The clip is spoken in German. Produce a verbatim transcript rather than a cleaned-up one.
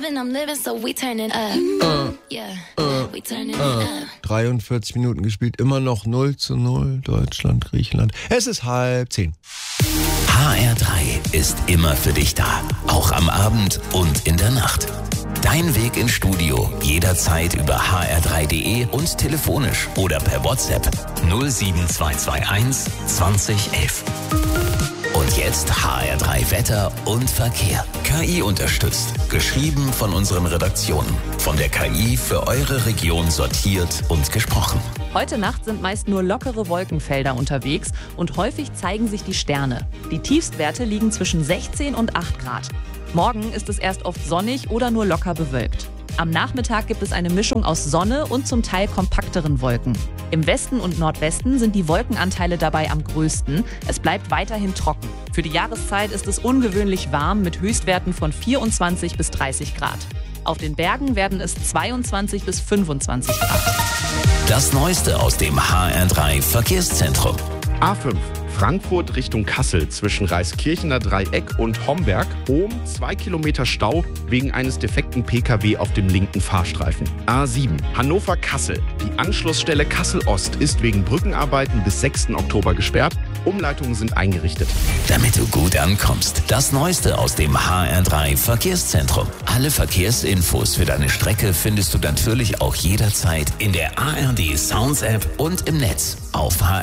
loving, I'm living, so we turning up. Uh, yeah, uh, we turning uh. up. dreiundvierzig Minuten gespielt, immer noch null zu null, Deutschland, Griechenland. Es ist halb zehn. H R drei ist immer für dich da, auch am Abend und in der Nacht. Dein Weg ins Studio, jederzeit über h r drei punkt d e und telefonisch oder per WhatsApp null sieben zwei zwei eins zwanzig elf. Und jetzt H R drei Wetter und Verkehr. K I unterstützt. Geschrieben von unseren Redaktionen. Von der K I für eure Region sortiert und gesprochen. Heute Nacht sind meist nur lockere Wolkenfelder unterwegs und häufig zeigen sich die Sterne. Die Tiefstwerte liegen zwischen sechzehn und acht Grad. Morgen ist es erst oft sonnig oder nur locker bewölkt. Am Nachmittag gibt es eine Mischung aus Sonne und zum Teil kompakteren Wolken. Im Westen und Nordwesten sind die Wolkenanteile dabei am größten. Es bleibt weiterhin trocken. Für die Jahreszeit ist es ungewöhnlich warm mit Höchstwerten von vierundzwanzig bis dreißig Grad. Auf den Bergen werden es zweiundzwanzig bis fünfundzwanzig Grad. Das Neueste aus dem H R drei Verkehrszentrum. A fünf. Frankfurt Richtung Kassel zwischen Reiskirchener Dreieck und Homberg. Ohm zwei Kilometer Stau wegen eines defekten P K W auf dem linken Fahrstreifen. A sieben. Hannover-Kassel. Die Anschlussstelle Kassel-Ost ist wegen Brückenarbeiten bis sechsten Oktober gesperrt. Umleitungen sind eingerichtet. Damit du gut ankommst, das Neueste aus dem H R drei Verkehrszentrum. Alle Verkehrsinfos für deine Strecke findest du natürlich auch jederzeit in der A R D Sounds App und im Netz auf H R